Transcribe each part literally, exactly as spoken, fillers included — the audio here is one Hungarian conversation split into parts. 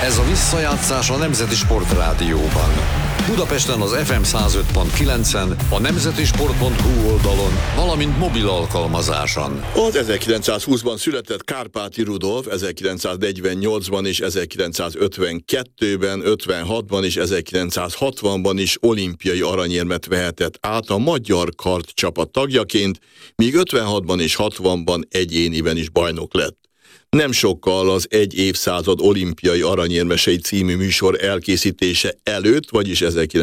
Ez a visszajátszás a Nemzeti Sportrádióban. Budapesten az ef em száz öt pont kilencen, a nemzetisport pont hu oldalon, valamint mobil alkalmazáson. Az ezerkilencszázhúszban született Kárpáti Rudolf ezerkilencszáznegyvennyolcban és ezerkilencszázötvenkettőben, ötvenhatban és ezerkilencszázhatvanban is olimpiai aranyérmet vehetett át a magyar kardcsapat tagjaként, míg ötvenhatban és hatvanban egyéniben is bajnok lett. Nem sokkal az Egy évszázad olimpiai aranyérmesei című műsor elkészítése előtt, vagyis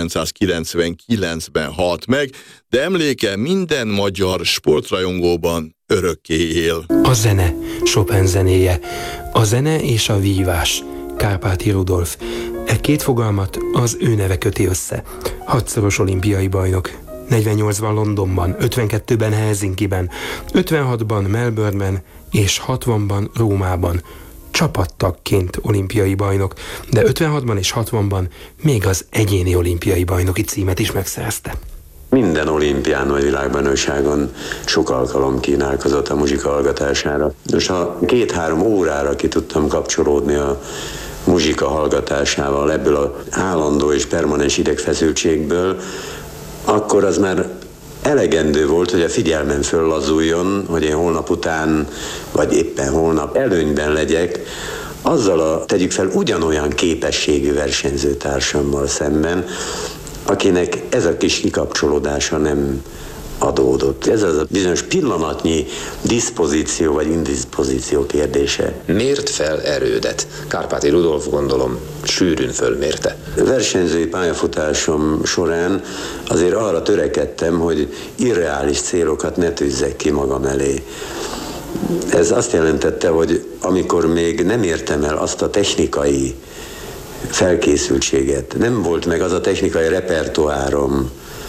ezerkilencszázkilencvenkilencben halt meg, de emléke minden magyar sportrajongóban örökké él. A zene, Chopin zenéje, a zene és a vívás, Kárpáti Rudolf. E két fogalmat az ő neve köti össze. Hatszoros olimpiai bajnok. negyvennyolcban Londonban, ötvenkettőben Helsinkiben, ötvenhatban Melbourneben és hatvanban Rómában. Csapattagként olimpiai bajnok, de ötvenhatban és hatvanban még az egyéni olimpiai bajnoki címet is megszerezte. Minden olimpián vagy világbajnokságon sok alkalom kínálkozott a muzsika hallgatására. Most ha két-három órára ki tudtam kapcsolódni a muzsika hallgatásával ebből az állandó és permanens idegfeszültségből, akkor az már elegendő volt, hogy a figyelmem föllazuljon, hogy én holnap után, vagy éppen holnap előnyben legyek, azzal a, tegyük fel, ugyanolyan képességű versenyzőtársammal szemben, akinek ez a kis kikapcsolódása nem adódott. Ez az a bizonyos pillanatnyi diszpozíció vagy indiszpozíció kérdése. Mért fel erődet? Kárpáti Rudolf, gondolom, sűrűn fölmérte. Versenyzői pályafutásom során azért arra törekedtem, hogy irreális célokat ne tűzzek ki magam elé. Ez azt jelentette, hogy amikor még nem értem el azt a technikai felkészültséget, nem volt meg az a technikai repertoárom,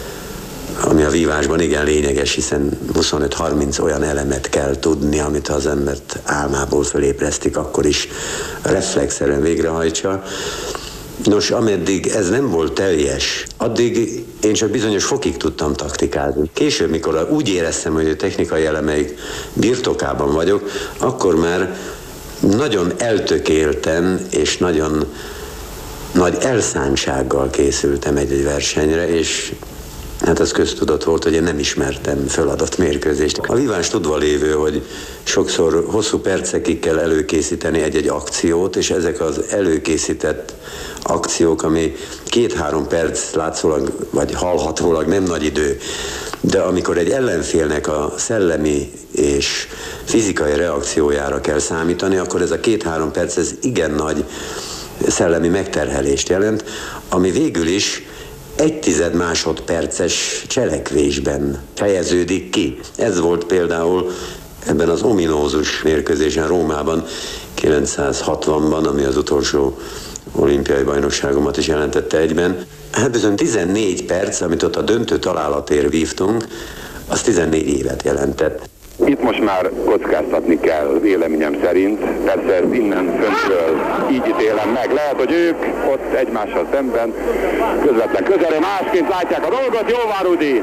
ami a vívásban igen lényeges, hiszen huszonöt-harminc olyan elemet kell tudni, amit az embert álmából fölébresztik, akkor is reflexzerűen végrehajtsa. Nos, ameddig ez nem volt teljes, addig én csak bizonyos fokig tudtam taktikázni. Később, mikor úgy éreztem, hogy a technikai elemeik birtokában vagyok, akkor már nagyon eltökélten és nagyon nagy elszántsággal készültem egy-egy versenyre, és hát az köztudott volt, hogy én nem ismertem föladott mérkőzést. A vívás tudva lévő, hogy sokszor hosszú percekig kell előkészíteni egy-egy akciót, és ezek az előkészített akciók, ami két-három perc látszólag, vagy hallhatólag nem nagy idő, de amikor egy ellenfélnek a szellemi és fizikai reakciójára kell számítani, akkor ez a két-három perc, ez igen nagy szellemi megterhelést jelent, ami végül is egy tized másodperces cselekvésben fejeződik ki. Ez volt például ebben az ominózus mérkőzésen Rómában kilencszázhatvanban, ami az utolsó olimpiai bajnokságomat is jelentette egyben. Hát bizony tizennégy perc, amit ott a döntő találatért vívtunk, az tizennégy évet jelentett. Itt most már kockáztatni kell, véleményem szerint. Persze ez innen föntről így ítélem meg. Lehet, hogy ők ott egymással szemben közvetlen közelről másként látják a dolgot. Jó van, Rudi!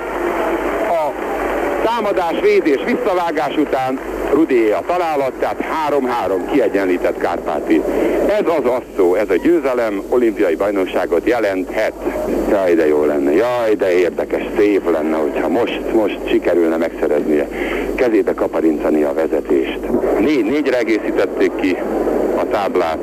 A támadás, védés, visszavágás után Rudi a találat, tehát három-három kiegyenlített Kárpáti. Ez az asszó, ez a győzelem olimpiai bajnokságot jelenthet. Jaj, de jó lenne, jaj, de érdekes, szép lenne, hogyha most, most sikerülne megszereznie, kezébe kaparincani a vezetést. Négy, négyre egészítették ki a táblát.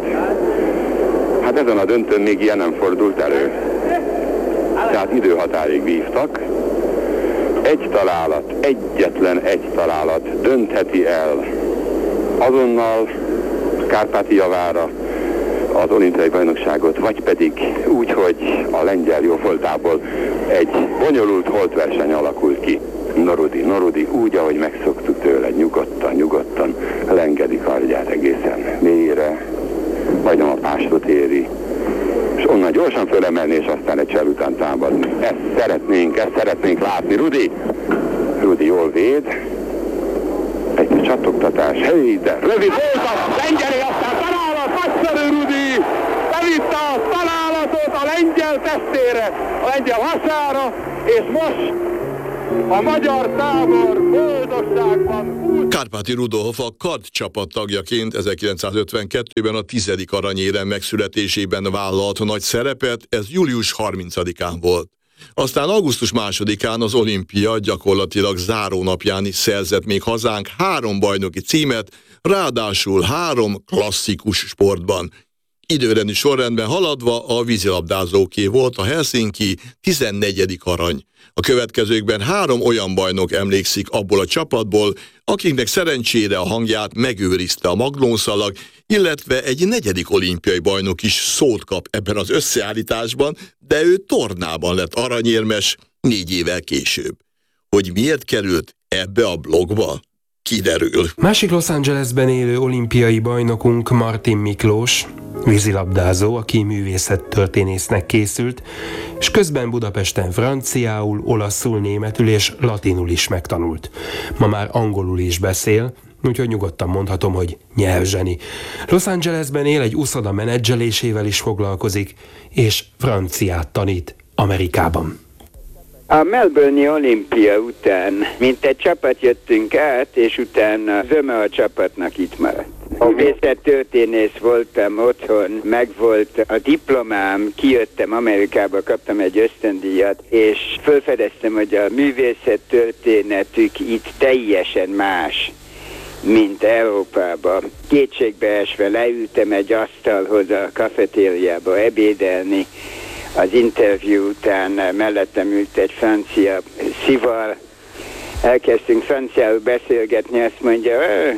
Hát ezen a döntőn még ilyen nem fordult elő. Tehát időhatárig vívtak. Egy találat, egyetlen egy találat döntheti el azonnal Kárpáti javára az olimpiai bajnokságot, vagy pedig úgy, hogy a lengyel jóvoltából egy bonyolult holtverseny alakul ki. Norudi, Norudi úgy, ahogy megszoktuk tőle, nyugodtan, nyugodtan lengedi kardját egészen mélyre, majdnem a pástot éri, és onnan gyorsan fölemelni, és aztán egy csel után támadni. Ezt szeretnénk, ezt szeretnénk látni. Rudi! Rudi jól véd. Egy csattogtatás. Hey, de rövid volt a lengyelé, aztán találat, nagyszerű Rudi! Bevitte a találatot a lengyel testére, a lengyel hasára, és most A magyar tábor boldogságban út... Kárpáti Rudolf a kard csapat tagjaként ezerkilencszázötvenkettőben a tizedik aranyérem megszületésében vállalt nagy szerepet, ez július harmincadikán volt. Aztán augusztus másodikán az olimpia gyakorlatilag zárónapján is szerzett még hazánk három bajnoki címet, ráadásul három klasszikus sportban. Időrendi sorrendben haladva a vízilabdázóké volt a helsinki tizennegyedik arany. A következőkben három olyan bajnok emlékszik abból a csapatból, akiknek szerencsére a hangját megőrizte a magnószalag, illetve egy negyedik olimpiai bajnok is szót kap ebben az összeállításban, de ő tornában lett aranyérmes négy évvel később. Hogy miért került ebbe a blogba? Kiderül. Másik Los Angelesben élő olimpiai bajnokunk Martin Miklós, vízilabdázó, aki művészettörténésznek készült, és közben Budapesten franciául, olaszul, németül és latinul is megtanult. Ma már angolul is beszél, úgyhogy nyugodtan mondhatom, hogy nyelvzseni. Los Angelesben él, egy uszoda menedzselésével is foglalkozik, és franciát tanít Amerikában. A Melbourne-i olimpia után mint egy csapat jöttünk át, és utána zöme a csapatnak itt maradt. Művészettörténész voltam otthon, megvolt a diplomám, kijöttem Amerikába, kaptam egy ösztöndíjat, és felfedeztem, hogy a művészettörténetük itt teljesen más, mint Európában. Kétségbeesve leültem egy asztalhoz a kafetériába ebédelni. Az interjú után mellettem ült egy francia szivar, elkezdtünk franciául beszélgetni, azt mondja,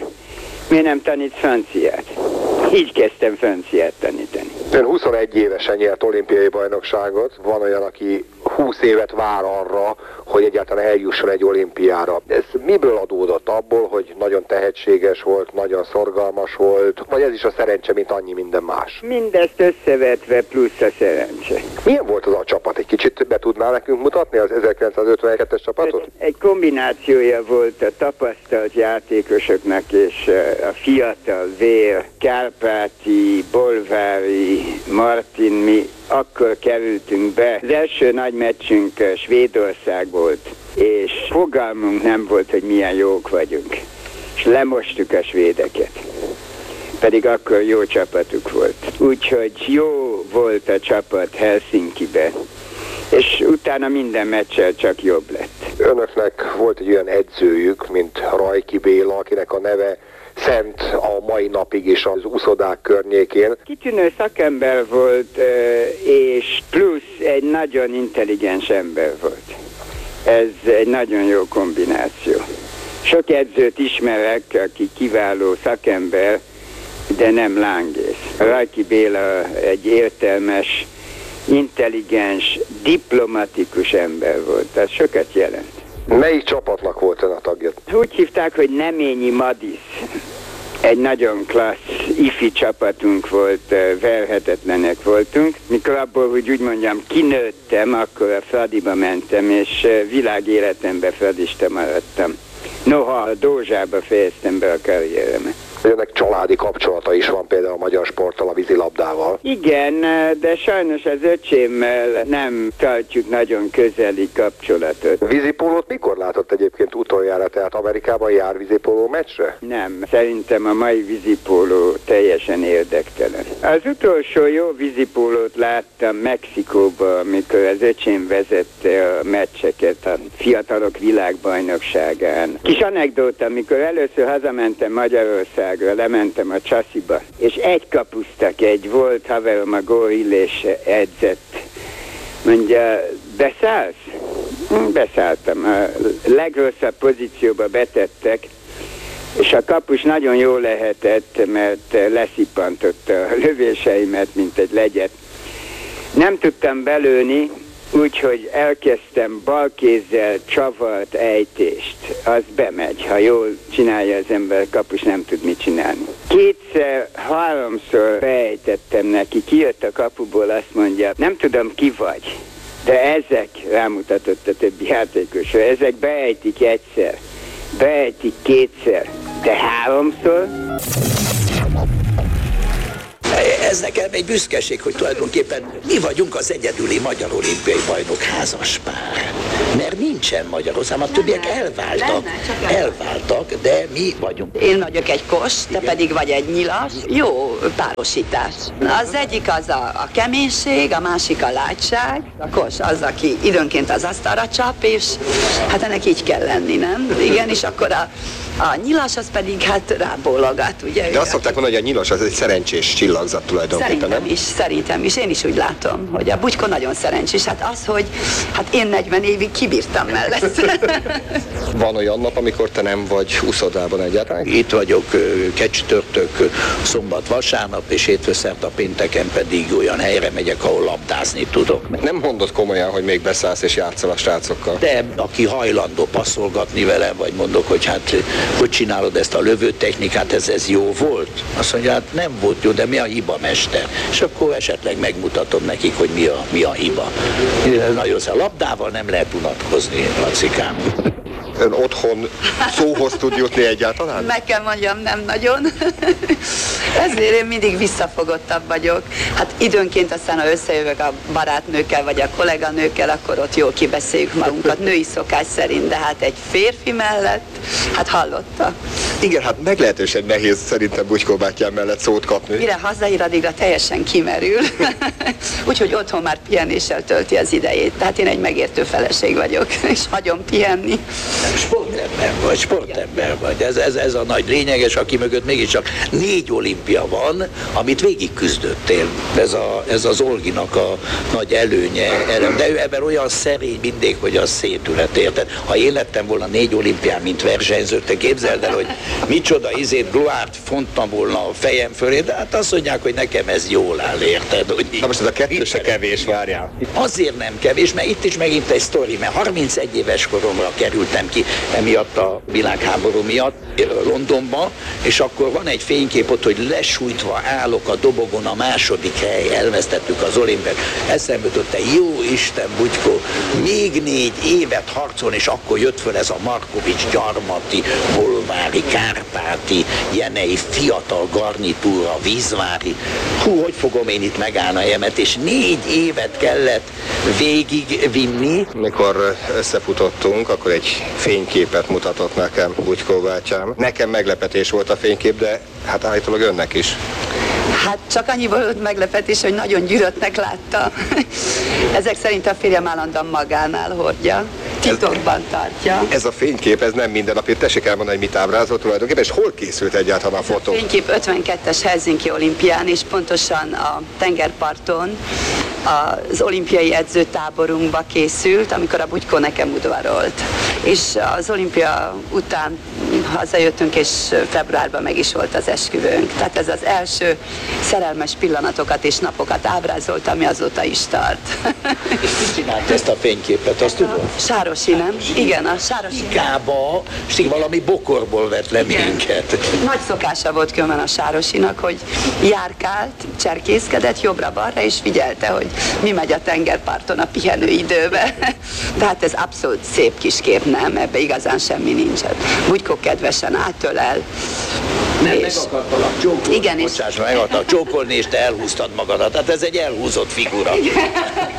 miért nem tanít franciát? Így kezdtem franciát tanítani. Ön huszonegy évesen nyert olimpiai bajnokságot, van olyan, aki húsz évet vár arra, hogy egyáltalán eljusson egy olimpiára. Ez miből adódott? Abból, hogy nagyon tehetséges volt, nagyon szorgalmas volt, vagy ez is a szerencse, mint annyi minden más? Mindezt összevetve plusz a szerencse. Milyen volt az a csapat? Egy kicsit be tudná nekünk mutatni az ezerkilencszázötvenkettes csapatot? Egy kombinációja volt a tapasztalt játékosoknak és a fiatal vér, Kárpáti, Bolvári, Martin, mi akkor kerültünk be. Az első nagy meccsünk Svédország volt, és fogalmunk nem volt, hogy milyen jók vagyunk. És lemostuk a svédeket. Pedig akkor jó csapatuk volt. Úgyhogy jó volt a csapat Helsinkibe. És utána minden meccsel csak jobb lett. Önöknek volt egy olyan edzőjük, mint Rajki Béla, akinek a neve szent a mai napig is az uszodák környékén. Kitűnő szakember volt, és plusz egy nagyon intelligens ember volt. Ez egy nagyon jó kombináció. Sok edzőt ismerek, aki kiváló szakember, de nem lángész. Rajki Béla egy értelmes, intelligens, diplomatikus ember volt. Ez sokat jelent. Melyik csapatnak volt ön a tagja? Úgy hívták, hogy Neményi Madisz. Egy nagyon klassz ifi csapatunk volt, verhetetlenek voltunk. Mikor abból, hogy úgy mondjam, kinőttem, akkor a Fradiba mentem, és világéletemben fradista maradtam. Noha a Dózsába fejeztem be a karrieremet. Önnek családi kapcsolata is van például a magyar sporttal, a vízilabdával. Igen, de sajnos az öcsémmel nem tartjuk nagyon közeli kapcsolatot. Vízipólót mikor látott egyébként utoljára, tehát Amerikában jár vízipóló meccsre? Nem, szerintem a mai vízipóló teljesen érdektelen. Az utolsó jó vízipólót láttam Mexikóban, amikor az öcsém vezette a meccseket a fiatalok világbajnokságán. Kis anekdóta, amikor először hazamentem Magyarországra, lementem a Csasziba, és egy kapusztak, egy volt haverom a Górillés edzett. Mondja, beszállsz? Beszálltam. A legrosszabb pozícióba betettek, és a kapus nagyon jó lehetett, mert leszippantotta a lövéseimet, mint egy legyet. Nem tudtam belőni, úgyhogy elkezdtem balkézzel csavart ejtést. Az bemegy, ha jól csinálja az ember, kapus nem tud mit csinálni. Kétszer, háromszor beejtettem neki, kijött a kapuból, azt mondja, nem tudom ki vagy, de ezek, rámutatott a többi játékosra, ezek beejtik egyszer, beejtik kétszer, de háromszor. ez nekem egy büszkeség, hogy tulajdonképpen mi vagyunk az egyedüli magyar olimpiai bajnok házaspár. Mert nincsen Magyarországon, a többiek elváltak, elváltak, de mi vagyunk. Én vagyok egy kos, te pedig vagy egy nyilas. Jó párosítás. Az egyik az a, a keménység, a másik a látság. A kos az, aki időnként az asztalra csap, és hát ennek így kell lenni, nem? Igen, és akkor a A nyilas az pedig hát rábólogat, ugye? De azt szokták mondani, hogy a nyilas az egy szerencsés csillagzat tulajdonképpen, Szerintem nem? is, szerintem is. Én is úgy látom, hogy a Bugykó nagyon szerencsés. Hát az, hogy hát én negyven évig kibírtam mellett. Van olyan nap, amikor te nem vagy úszodában egyáltalán? Itt vagyok kecsütörtök, szombat, vasárnap, és hétfő-szerda pénteken pedig olyan helyre megyek, ahol labdázni tudok. Nem mondod komolyan, hogy még beszállsz és játszol a srácokkal? De aki hajlandó passzolgatni velem, vagy mondok, hogy hát hogy csinálod ezt a lövőtechnikát, ez, ez jó volt? Azt mondja, hát nem volt jó, de mi a hiba, mester? És akkor esetleg megmutatom nekik, hogy mi a, mi a hiba. Nagyon szép, labdával nem lehet unatkozni, Lacikám. Ön otthon szóhoz tud jutni egyáltalán? Meg kell mondjam, nem nagyon. Ezért én mindig visszafogottabb vagyok. Hát időnként aztán, ha összejövök a barátnőkkel, vagy a kolléganőkkel, akkor ott jól kibeszéljük magunkat, női szokás szerint, de hát egy férfi mellett, hát hallotta. Igen, hát meglehetősen nehéz szerintem Bugykó bátyám mellett szót kapni. Mire hazaír, addigra teljesen kimerül. Úgyhogy otthon már pihenéssel tölti az idejét. Tehát én egy megértő feleség vagyok, és hagyom pihenni. Sportember vagy, sportember vagy. Ez, ez, ez a nagy lényeges, aki mögött mégiscsak négy olimpia van, amit végig küzdöttél. Ez, a, ez az Olginak a nagy előnye. De ő ebben olyan szerény mindig, hogy az szétület, érted? Ha én lettem volna négy olimpián, mint versenyző, te képzeld el, hogy micsoda izét, gloárt fontam volna a fejem fölé, de hát azt mondják, hogy nekem ez jól áll, érted? Hogy na most ez a kettő se kevés, várjál. Azért nem kevés, mert itt is megint egy sztori, mert harmincegy éves koromra kerültem ki emiatt a világháború miatt Londonba, és akkor van egy fénykép ott, hogy lesújtva állok a dobogon, a második hely, elvesztettük az olimpiát. Eszembe jutott, te jó Isten, Bugykó, még négy évet harcolni, és akkor jött föl ez a Markovics, Gyarmati, Bolvári, Kárpáti, Jenei, fiatal garnitúra, Vízvári. Hú, hogy fogom én itt megállni a helyemet, és négy évet kellett végigvinni. Mikor összefutottunk, akkor egy fényképet mutatott nekem Bugykó bátyám. Nekem meglepetés volt a fénykép, de hát állítólag önnek is. Hát csak annyi volt meglepetés, hogy nagyon gyűröttnek látta. Ezek szerint a férjem állandóan magánál hordja, titokban tartja. Ez a fénykép, ez nem mindennapi, tessék elmondani, hogy mit ábrázolt tulajdonképpen, és hol készült egyáltalán a fotó? A fénykép ötvenkettes Helsinki olimpián, és pontosan a tengerparton, az olimpiai edzőtáborunkba készült, amikor a Bugykó nekem udvarolt. És az olimpia után hazajöttünk, és februárban meg is volt az esküvőnk. Tehát ez az első szerelmes pillanatokat és napokat ábrázolt, ami azóta is tart. És ki csinált ezt a fényképet, azt tudom? Sárosi, nem? Igen, a Sárosi. Gába, és valami bokorból vett le minket. Nagy szokása volt különben a Sárosinak, hogy járkált, cserkészkedett jobbra-balra, és figyelte, hogy mi megy a tengerparton a pihenő időbe. Tehát ez abszolút szép kis kép, nem? Ebbe igazán semmi nincsen. Bugykó kedvesen átölel. Nem, és... meg akartalak csókolni. Igen, és... Bocsáss, meg akartalak csókolni, és te elhúztad magadat. Tehát ez egy elhúzott figura. Igen,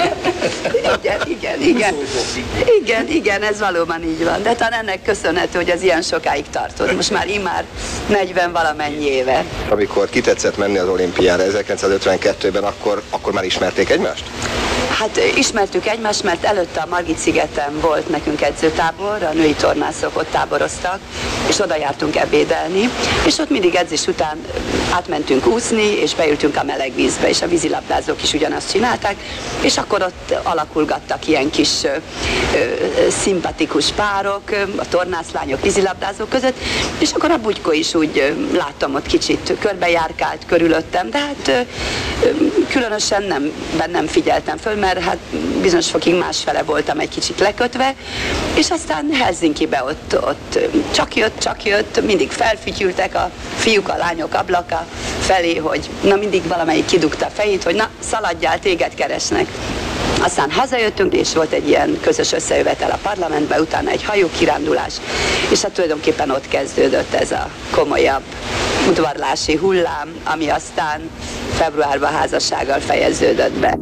igen, igen, igen. Igen, igen, ez valóban így van. De talán ennek köszönhető, hogy az ilyen sokáig tartott. Most már immár negyven valamennyi éve. Amikor kitetszett menni az olimpiára ezerkilencszázötvenkettőben, akkor, akkor már ismerték egymást? Hát ismertük egymást, mert előtte a Margit-szigeten volt nekünk edzőtábor, a női tornászok ott táboroztak, és oda jártunk ebédelni, és ott mindig edzés után átmentünk úszni, és beültünk a meleg vízbe, és a vízilabdázók is ugyanazt csinálták, és akkor ott alakulgattak ilyen kis ö, ö, szimpatikus párok, a tornászlányok, vízilabdázók között, és akkor a Bugykó is úgy ö, láttam ott kicsit körbejárkált körülöttem, de hát ö, ö, különösen nem, nem figyeltem föl, mert hát bizonyos fokig másfele voltam egy kicsit lekötve, és aztán Helsinkibe ott, ott csak jött, csak jött, mindig felfütyültek a fiúk, a lányok ablaka felé, hogy na mindig valamelyik kidugta a fejét, hogy na szaladjál, téged keresnek. Aztán hazajöttünk, és volt egy ilyen közös összejövetel a parlamentben, utána egy hajókirándulás, és hát tulajdonképpen ott kezdődött ez a komolyabb udvarlási hullám, ami aztán februárban házassággal fejeződött be.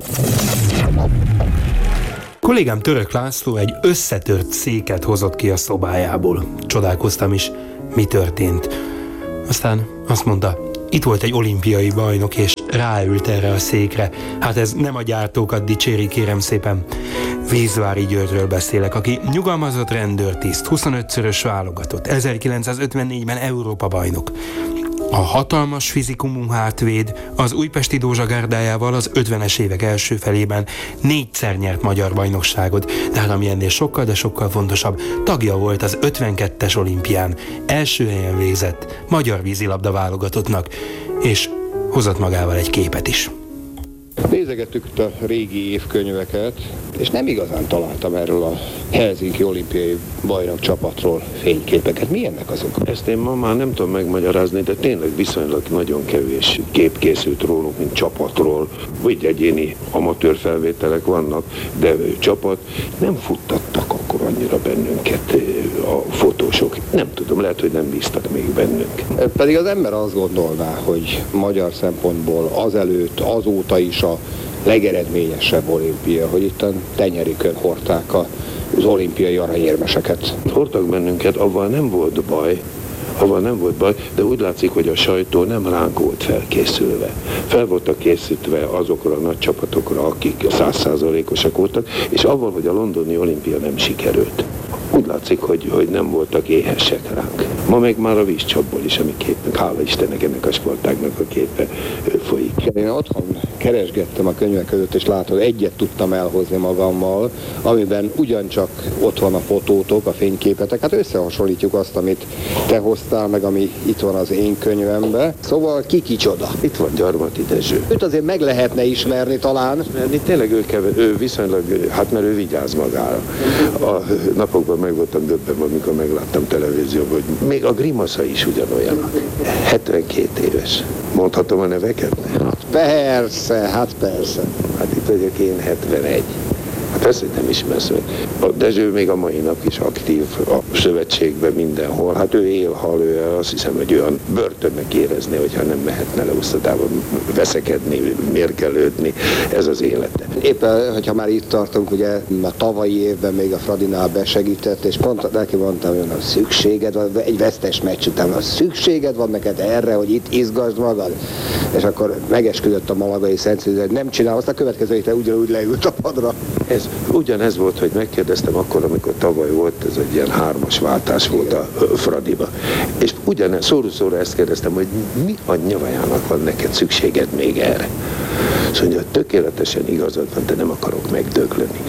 Kollégám Török László egy összetört széket hozott ki a szobájából. Csodálkoztam is, mi történt. Aztán azt mondta, itt volt egy olimpiai bajnok, és ráült erre a székre. Hát ez nem a gyártókat dicséri, kérem szépen. Vízvári Györgyről beszélek, aki nyugalmazott rendőrtiszt, huszonötszörös válogatott, ezerkilencszázötvennégyben Európa bajnok. A hatalmas fizikumú hátvéd az újpesti Dózsa gárdájával az ötvenes évek első felében négyszer nyert magyar bajnokságot, de hát ami ennél sokkal, de sokkal fontosabb, tagja volt az ötvenkettes olimpián, első helyen végzett magyar vízilabda válogatottnak, és hozott magával egy képet is. Nézegettük a régi évkönyveket, és nem igazán találtam erről a Helsinki olimpiai bajnok csapatról fényképeket. Milyennek azok? Ezt én ma már nem tudom megmagyarázni, de tényleg viszonylag nagyon kevés kép készült rólunk, mint csapatról. Vagy egyéni amatőr felvételek vannak, de csapat nem futtattak akkor annyira bennünket a fotósok. Nem tudom, lehet, hogy nem bíztak még bennünk. Pedig az ember azt gondolná, hogy magyar szempontból azelőtt, azóta is a legeredményesebb olimpia, hogy itt a tenyerükön hordták az olimpiai aranyérmeseket. Hordtak bennünket, avval nem volt baj, avval nem volt baj, de úgy látszik, hogy a sajtó nem ránk volt felkészülve. Fel voltak készítve azokra a nagy csapatokra, akik száz százalékosak voltak, és avval, hogy a londoni olimpia nem sikerült. Úgy látszik, hogy, hogy nem voltak éhesek ránk. Ma meg már a vízcsapból is, ami képen, hála Istennek, ennek a sportágnak a képe folyik. Én otthon keresgettem a könyvek között, és látod, egyet tudtam elhozni magammal, amiben ugyancsak ott van a fotótok, a fényképetek. Hát összehasonlítjuk azt, amit te hoztál, meg ami itt van az én könyvemben. Szóval ki kicsoda? Itt van Gyarmati Dezső. Őt azért meg lehetne ismerni talán. Ismerni, tényleg ő, keve, ő viszonylag, hát mert ő vigyáz magára. A napokban meg voltam döbbenve, amikor megláttam televízióban, hogy még a grimasza is ugyanolyan. hetvenkét éves. Mondhatom a neveket? Hát persze, hát persze. Hát itt vagyok én hetvenegy. Hát persze, hogy nem ismersz meg. A Dezső még a mai nap is aktív a szövetségben mindenhol. Hát ő él, hal, ő azt hiszem, hogy olyan börtönnek érezné, hogyha nem mehetne le uszadába veszekedni, mérgelődni. Ez az élete. Éppen, hogyha már itt tartunk, ugye a tavalyi évben még a Fradinál besegített, és pont neki mondtam, hogy a szükséged van, egy vesztes meccs után, a szükséged van neked erre, hogy itt izgasd magad. És akkor megesküdött a malagai Szentszézet, hogy nem csinál, azt a következő héten ugyanúgy leült a padra. Ez ugyanez volt, hogy megkérdeztem akkor, amikor tavaly volt, ez egy ilyen hármas váltás volt a Fradiba. És ugyanez, szóró-szóra ezt kérdeztem, hogy mi a nyavajának van neked szükséged még erre? Azt mondja, tökéletesen igazad van, de nem akarok megdögleni.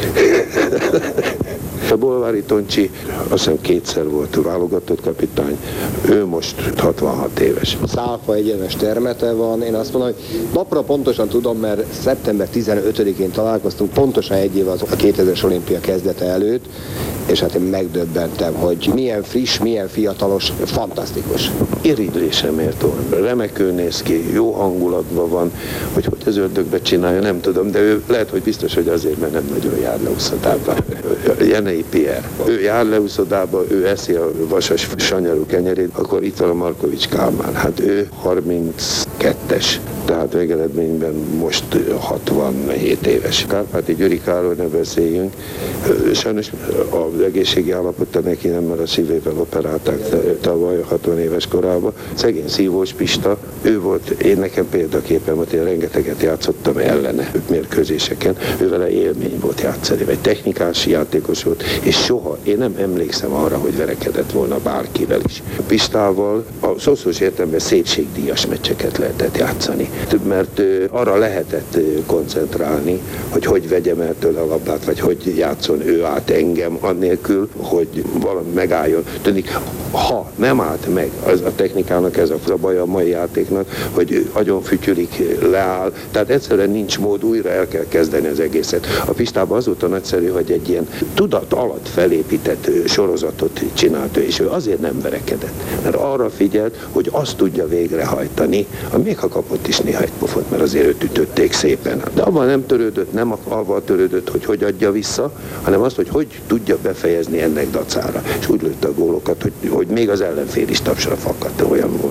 A Bolvári Toncsi azt hiszem kétszer volt válogatott kapitány, ő most hatvanhat éves. Szálfa egyenes termete van, én azt mondom, hogy napra pontosan tudom, mert szeptember tizenötödikén találkoztunk, pontosan egy év az a kétezres olimpia kezdete előtt, és hát én megdöbbentem, hogy milyen friss, milyen fiatalos, fantasztikus. Irigylésre méltó, remekül néz ki, jó hangulatban van, hogy hogy az ördögbe csinálja, nem tudom, de ő lehet, hogy biztos, hogy azért, mert nem nagyon jár le uszadába. Jenei Pierre. Ő jár le uszadába, ő eszi a vasas sanyarú kenyerét, akkor itt van a Markovics Kálmán. Hát ő harminckettes, tehát végeredményben most hatvanhét éves. Kárpáti Gyuri Károly, ne beszéljünk. Sajnos az egészségi állapota neki nem, mert a szívével operálták tavaly hatvan éves korában. Szegény Szívós Pista, ő volt, én nekem példaképem, hogy én rengeteget játszottam ellene mérkőzéseken, ő vele élmény volt játszani, vagy technikás játékos volt, és soha, én nem emlékszem arra, hogy verekedett volna bárkivel is. Pistával a szószós értelemben szépségdíjas meccseket lehetett játszani, mert arra lehetett koncentrálni, hogy hogy vegyem el tőle a labdát, vagy hogy játszon ő át engem, annélkül, hogy valami megálljon. Tudni, ha nem állt meg, az a technikának ez a baj a mai játéknak, hogy agyon fütyülik, leáll, tehát egyszerűen nincs mód, újra el kell kezdeni az egészet. A Pistában azóta nagyszerű, hogy egy ilyen tudat alatt felépített sorozatot csinált ő, és ő azért nem verekedett, mert arra figyelt, hogy azt tudja végrehajtani, még ha kapott is néha egy pofont, mert azért őt ütötték szépen. De abban nem törődött, nem avval törődött, hogy hogy adja vissza, hanem azt, hogy hogy tudja befejezni ennek dacára. És úgy lőtte a gólokat, hogy, hogy még az ellenfél is tapsra fakadt, olyan volt.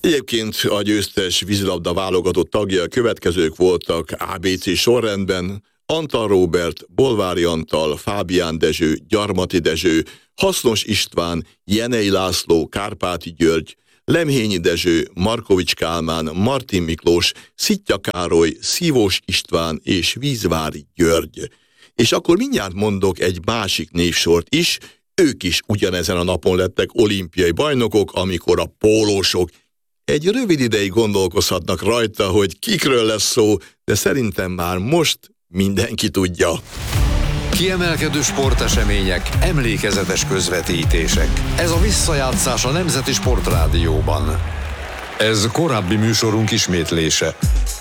Egyébként a győztes vízilabda válogatott tagjai a következők voltak á bé cé sorrendben: Antal Róbert, Bolvári Antal, Fábián Dezső, Gyarmati Dezső, Hasznos István, Jenei László, Kárpáti György, Lemhényi Dezső, Markovics Kálmán, Martin Miklós, Szitja Károly, Szívós István és Vízvári György. És akkor mindjárt mondok egy másik névsort is, ők is ugyanezen a napon lettek olimpiai bajnokok, amikor a pólósok egy rövid ideig gondolkozhatnak rajta, hogy kikről lesz szó, de szerintem már most mindenki tudja. Kiemelkedő sportesemények, emlékezetes közvetítések. Ez a visszajátszás a Nemzeti Sportrádióban. Ez korábbi műsorunk ismétlése.